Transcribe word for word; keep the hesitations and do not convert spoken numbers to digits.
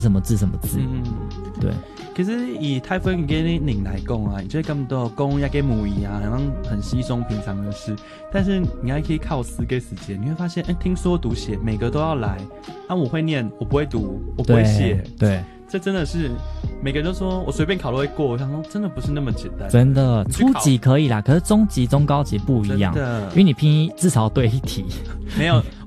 什么字什么字。嗯，对。 其实以泰芬给你拧来讲啊，你觉得根本都公要给母语啊，好像很稀松平常的事。但是你还可以靠思给时间，你会发现，哎，听说读写每个都要来。啊，我会念，我不会读，我不会写。 对， 这真的是每个人都说我随便考都会过。我想说，真的不是那么简单。 真的，初级可以啦，可是中级、中高级不一样。真的，因为你拼音至少对一题。 没有，